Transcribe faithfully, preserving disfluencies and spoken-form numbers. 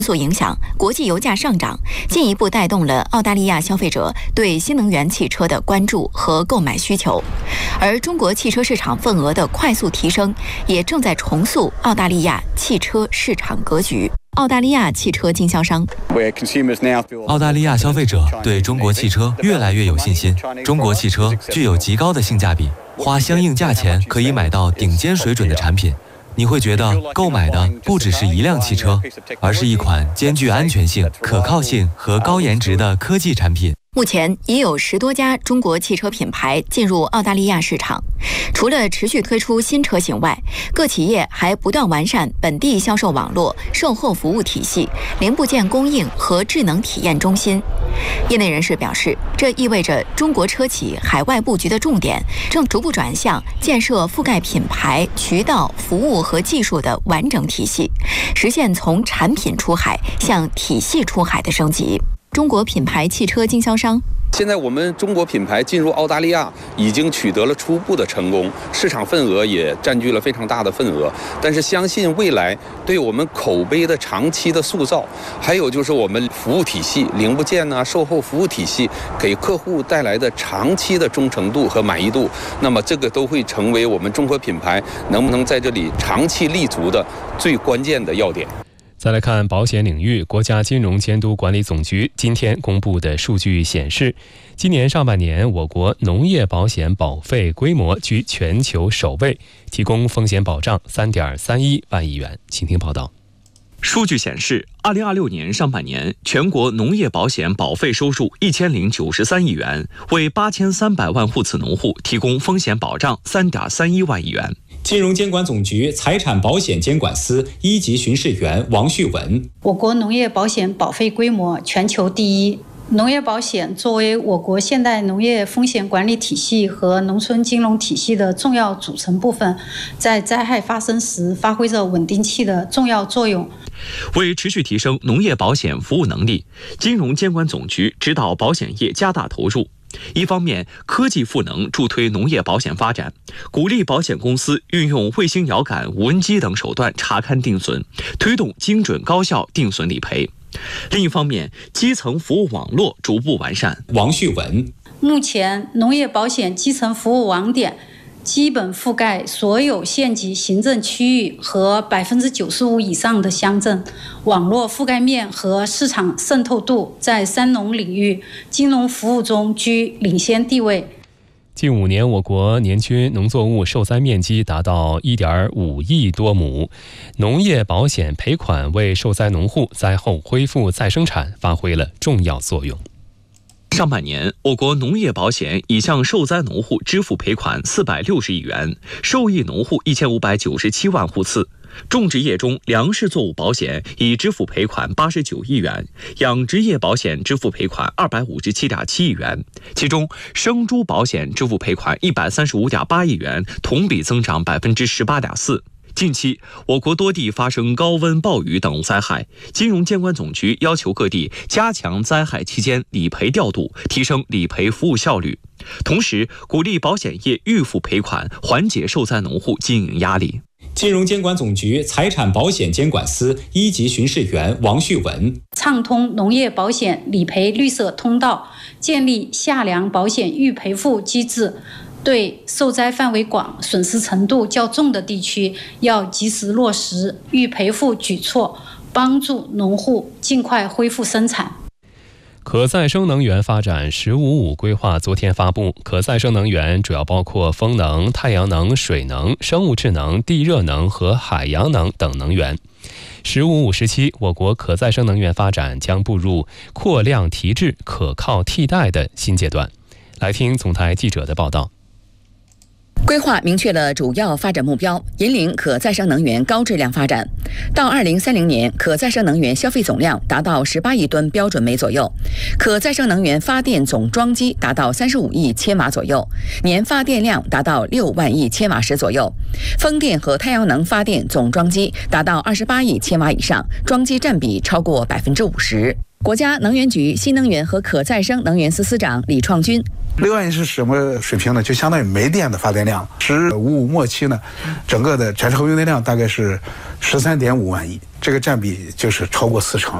所影响，国际油价上涨，进一步带动了澳大利亚消费者对新能源汽车的关注和购买需求。而中国汽车市场份额的快速提升，也正在重塑澳大利亚汽车市场格局。澳大利亚汽车经销商， 澳大利亚消费者对中国汽车越来越有信心。中国汽车具有极高的性价比，花相应价钱可以买到顶尖水准的产品。你会觉得购买的不只是一辆汽车，而是一款兼具安全性、可靠性和高颜值的科技产品。 目前已有十多家中国汽车品牌进入澳大利亚市场。除了持续推出新车型外，各企业还不断完善本地销售网络、售后服务体系、零部件供应和智能体验中心。业内人士表示，这意味着中国车企海外布局的重点正逐步转向建设覆盖品牌、渠道、服务和技术的完整体系，实现从产品出海向体系出海的升级。中国品牌汽车经销商， 现在我们中国品牌进入澳大利亚已经取得了初步的成功，市场份额也占据了非常大的份额。但是相信未来对我们口碑的长期的塑造，还有就是我们服务体系、零部件啊、售后服务体系给客户带来的长期的忠诚度和满意度，那么这个都会成为我们中国品牌能不能在这里长期立足的最关键的要点。 再来看保险领域，国家金融监督管理总局今天公布的数据显示，今年上半年我国农业保险保费规模居全球首位，提供风险保障 三点三一万亿元。请听报道。 数据显示，二零二六年上半年全国农业保险保费收入一千零九十三亿元，为八千三百万户次农户提供风险保障 三点三一万亿元。 金融监管总局财产保险监管司一级巡视员王旭文： 我国农业保险保费规模全球第一。农业保险作为我国现代农业风险管理体系和农村金融体系的重要组成部分，在灾害发生时发挥着稳定器的重要作用。 为持续提升农业保险服务能力，金融监管总局指导保险业加大投入。一方面，科技赋能助推农业保险发展，鼓励保险公司运用卫星遥感、无人机等手段查勘定损，推动精准高效定损理赔。另一方面，基层服务网络逐步完善。 王旭文： 目前，农业保险基层服务网点基本覆盖所有县级行政区域和百分之九十五以上的乡镇，网络覆盖面和市场渗透度在三农领域金融服务中居领先地位。 近五年，我国年均农作物受灾面积达到 一点五亿多亩，农业保险赔款为受灾农户灾后恢复再生产发挥了重要作用。 上半年，我国农业保险已向受灾农户支付赔款四百六十亿元，受益农户一千五百九十七万户次。种植业中，粮食作物保险已支付赔款八十九亿元，养殖业保险支付赔款二百五十七点七亿元，其中生猪保险支付赔款一百三十五点八亿元，同比增长百分之十八点四。近期，我国多地发生高温、暴雨等灾害，金融监管总局要求各地加强灾害期间理赔调度，提升理赔服务效率，同时鼓励保险业预付赔款，缓解受灾农户经营压力。 金融监管总局财产保险监管司一级巡视员王旭文： 畅通农业保险理赔绿色通道，建立夏粮保险预赔付机制，对受灾范围广、损失程度较重的地区，要及时落实预赔付举措，帮助农户尽快恢复生产。 可再生能源发展“十五五”规划昨天发布，可再生能源主要包括风能、太阳能、水能、生物质能、地热能和海洋能等能源。“十五五”时期，我国可再生能源发展将步入扩量提质、可靠替代的新阶段。来听总台记者的报道。 规划明确了主要发展目标，引领可再生能源高质量发展。到二零三零年，可再生能源消费总量达到十八亿吨标准煤左右，可再生能源发电总装机达到三十五亿千瓦左右，年发电量达到六万亿千瓦时左右。风电和太阳能发电总装机达到二十八亿千瓦以上，装机占比超过百分之五十。国家能源局新能源和可再生能源司司长李创军六万亿是什么水平呢？就相当于煤电的发电量。十五五末期呢，整个的展示后用电量大概是十三点五万亿，这个占比就是超过四成。